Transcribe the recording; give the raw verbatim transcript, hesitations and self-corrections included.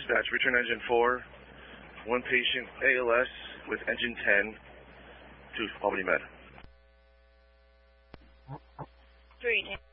Dispatch, return engine four, one patient A L S with engine ten to Albany Med. Three.